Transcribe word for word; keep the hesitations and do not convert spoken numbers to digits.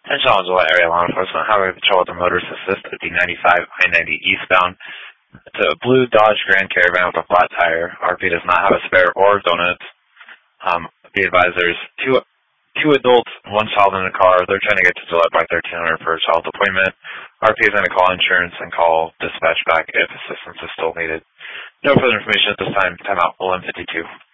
And Challengeville area law enforcement highway patrol with a motorist assist at the ninety-five I ninety eastbound. It's a blue Dodge Grand Caravan with a flat tire. R P does not have a spare or donuts. Um, be advised there's two two adults, one child in the car. They're trying to get to Gillette by thirteen hundred for a child appointment. R P is going to call insurance and call dispatch back if assistance is still needed. No further information at this time. Time out. L M fifty-two.